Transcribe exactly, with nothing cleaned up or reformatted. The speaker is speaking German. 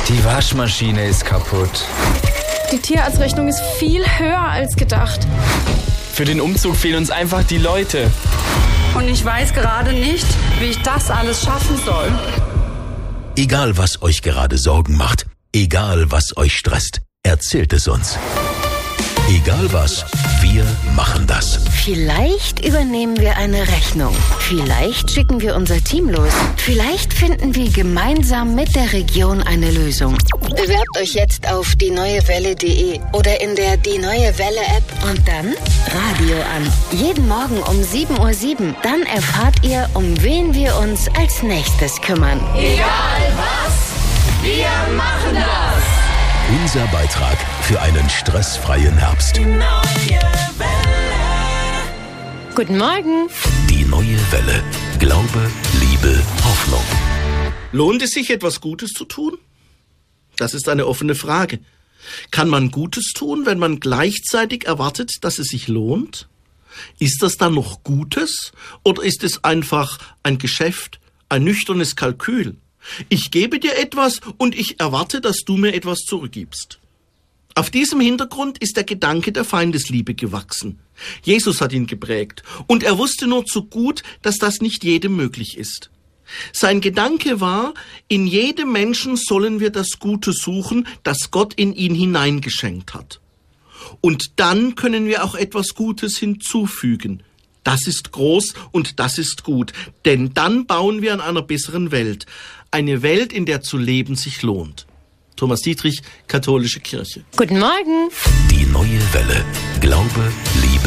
Die Waschmaschine ist kaputt. Die Tierarztrechnung ist viel höher als gedacht. Für den Umzug fehlen uns einfach die Leute. Und ich weiß gerade nicht, wie ich das alles schaffen soll. Egal, was euch gerade Sorgen macht, egal, was euch stresst, erzählt es uns. Egal was, wir machen das. Vielleicht übernehmen wir eine Rechnung. Vielleicht schicken wir unser Team los. Vielleicht finden wir gemeinsam mit der Region eine Lösung. Bewerbt euch jetzt auf die neue welle punkt de oder in der Die Neue Welle App und dann Radio an. Jeden Morgen um sieben Uhr sieben. Dann erfahrt ihr, um wen wir uns als nächstes kümmern. Egal was, wir machen das. Unser Beitrag für einen stressfreien Herbst. Die neue Welle. Guten Morgen. Die neue Welle. Glaube, Liebe, Hoffnung. Lohnt es sich, etwas Gutes zu tun? Das ist eine offene Frage. Kann man Gutes tun, wenn man gleichzeitig erwartet, dass es sich lohnt? Ist das dann noch Gutes? Oder ist es einfach ein Geschäft, ein nüchternes Kalkül? Ich gebe dir etwas und ich erwarte, dass du mir etwas zurückgibst. Auf diesem Hintergrund ist der Gedanke der Feindesliebe gewachsen. Jesus hat ihn geprägt und er wusste nur zu gut, dass das nicht jedem möglich ist. Sein Gedanke war, in jedem Menschen sollen wir das Gute suchen, das Gott in ihn hineingeschenkt hat. Und dann können wir auch etwas Gutes hinzufügen. Das ist groß und das ist gut, denn dann bauen wir an einer besseren Welt. Eine Welt, in der zu leben sich lohnt. Thomas Dietrich, Katholische Kirche. Guten Morgen. Die neue Welle. Glaube, Liebe.